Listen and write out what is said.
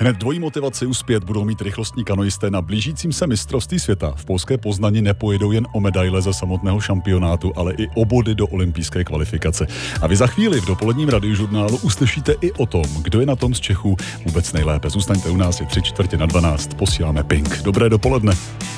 Hned dvojí motivaci uspět budou mít rychlostní kanoisté na blížícím se mistrovství světa. V polské Poznani nepojedou jen o medaile ze samotného šampionátu, ale i o body do olympijské kvalifikace. A vy za chvíli v dopoledním radiožurnálu uslyšíte i o tom, kdo je na tom z Čechů vůbec nejlépe. Zůstaňte u nás, je 3/4 na 12, posíláme Pink. Dobré dopoledne.